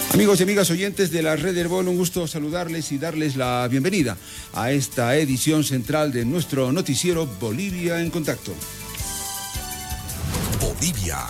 Amigos y amigas oyentes de la Red Herbol, un gusto saludarles y darles la bienvenida a esta edición central de nuestro noticiero Bolivia en Contacto. Bolivia